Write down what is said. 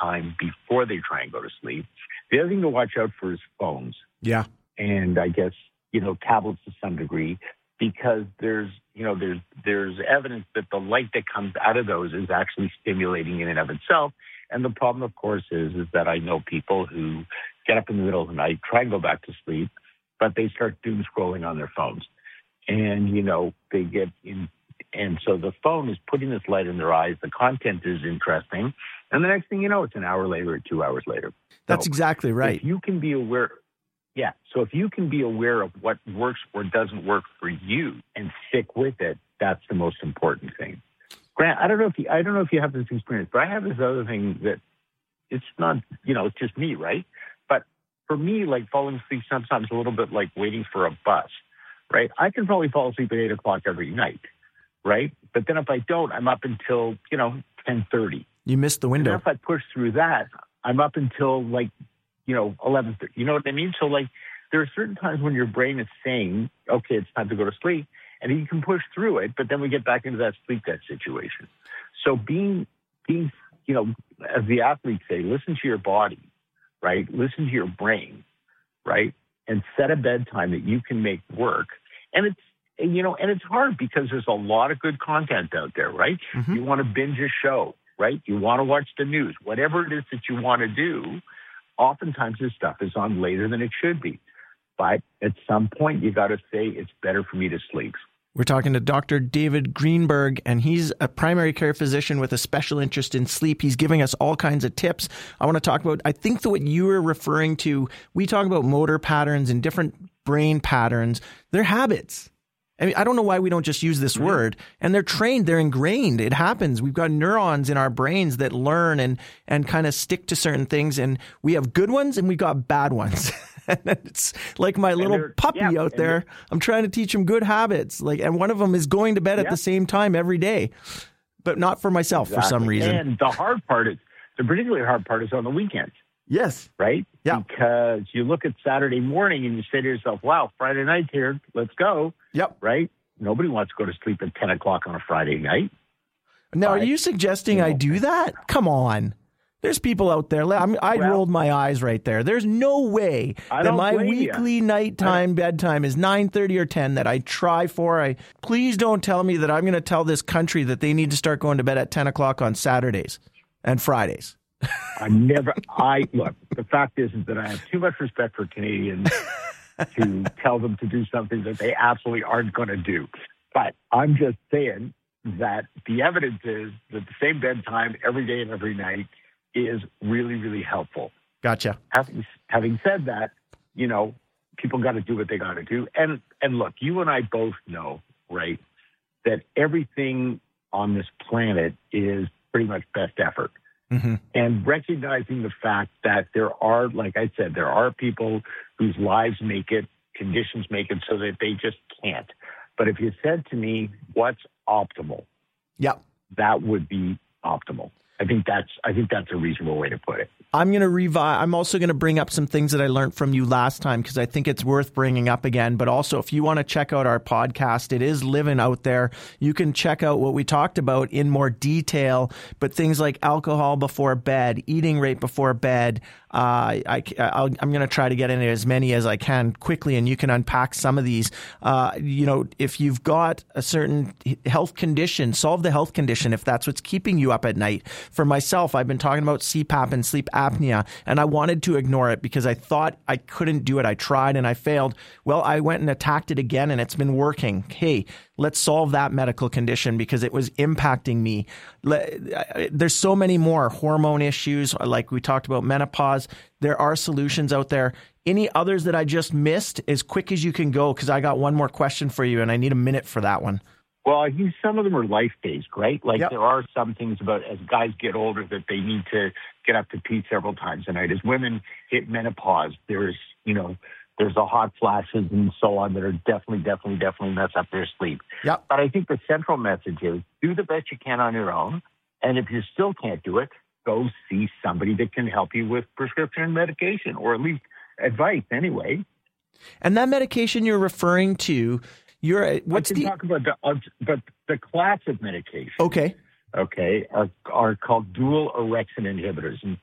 time before they try and go to sleep. The other thing to watch out for is phones. Yeah. And I guess, tablets to some degree, because there's evidence that the light that comes out of those is actually stimulating in and of itself. And the problem, of course, is that I know people who get up in the middle of the night, try and go back to sleep, but they start doom scrolling on their phones. And, they get in. And so the phone is putting this light in their eyes. The content is interesting. And the next thing you know, it's an hour later or 2 hours later. That's exactly right. If you can be aware, so if you can be aware of what works or doesn't work for you and stick with it, that's the most important thing. Grant, I don't know if you have this experience, but I have this other thing that it's not, it's just me, right? But for me, like falling asleep sometimes a little bit like waiting for a bus, right? I can probably fall asleep at 8 o'clock every night, right? But then if I don't, I'm up until, 10:30. You missed the window. And if I push through that, I'm up until 11:30. You know what I mean? So there are certain times when your brain is saying, okay, it's time to go to sleep, and you can push through it, but then we get back into that sleep debt situation. So being, as the athletes say, listen to your body, right? Listen to your brain, right? And set a bedtime that you can make work. And it's hard because there's a lot of good content out there, right? Mm-hmm. You want to binge a show, right? You want to watch the news, whatever it is that you want to do. Oftentimes this stuff is on later than it should be. But at some point, you got to say it's better for me to sleep. We're talking to Dr. David Greenberg, and he's a primary care physician with a special interest in sleep. He's giving us all kinds of tips. I want to talk about, I think that what you were referring to, we talk about motor patterns and different brain patterns. They're habits. I mean, I don't know why we don't just use this word. And they're trained, they're ingrained. It happens. We've got neurons in our brains that learn and kind of stick to certain things. And we have good ones and we got bad ones. It's like my little puppy out there. I'm trying to teach him good habits. And one of them is going to bed at the same time every day, but not for myself for some reason. And the particularly hard part is on the weekends. Yes. Right? Yeah. Because you look at Saturday morning and you say to yourself, wow, Friday night's here. Let's go. Yep. Right? Nobody wants to go to sleep at 10 o'clock on a Friday night. Now, are you suggesting I do that? Come on. There's people out there. I rolled my eyes right there. There's no way that my weekly nighttime bedtime is 9:30 or 10 that I try for. Please don't tell me that I'm going to tell this country that they need to start going to bed at 10 o'clock on Saturdays and Fridays. Look, the fact is that I have too much respect for Canadians to tell them to do something that they absolutely aren't going to do. But I'm just saying that the evidence is that the same bedtime every day and every night is really, really helpful. Gotcha. Having said that, people got to do what they got to do. And look, you and I both know, right, that everything on this planet is pretty much best effort. Mm-hmm. And recognizing the fact that there are, like I said, there are people whose lives make it, conditions make it so that they just can't. But if you said to me, what's optimal? Yeah, that would be optimal. I think that's a reasonable way to put it. I'm also going to bring up some things that I learned from you last time because I think it's worth bringing up again. But also, if you want to check out our podcast, it is living out there. You can check out what we talked about in more detail, but things like alcohol before bed, eating right before bed. I'm going to try to get into as many as I can quickly, and you can unpack some of these. If you've got a certain health condition, solve the health condition if that's what's keeping you up at night. For myself, I've been talking about CPAP and sleep apnea, and I wanted to ignore it because I thought I couldn't do it. I tried and I failed. Well, I went and attacked it again, and it's been working. Hey, let's solve that medical condition because it was impacting me. There's so many more hormone issues, like we talked about menopause. There are solutions out there. Any others that I just missed, as quick as you can go, because I got one more question for you, and I need a minute for that one. Well, I think some of them are life-based, right? There are some things about as guys get older that they need to get up to pee several times a night. As women hit menopause, there's the hot flashes and so on that are definitely mess up their sleep. Yep. But I think the central message is do the best you can on your own. And if you still can't do it, go see somebody that can help you with prescription medication, or at least advice anyway. And that medication you're referring to, talk about the class of medication. Okay, are called dual orexin inhibitors. And